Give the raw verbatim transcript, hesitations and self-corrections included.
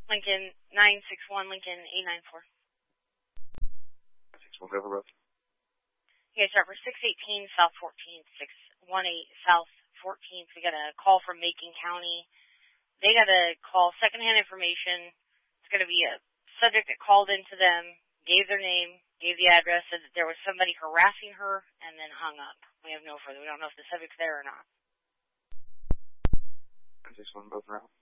Lincoln nine six one, Lincoln eight nine four. six one, over, road. You guys start for six eighteen South fourteenth, six one eight South fourteenth. We got a call from Macon County. They got a call, secondhand information. It's going to be a subject that called into them, gave their name, gave the address, said that there was somebody harassing her, and then hung up. We have no further. We don't know if the subject's there or not. six one, both around.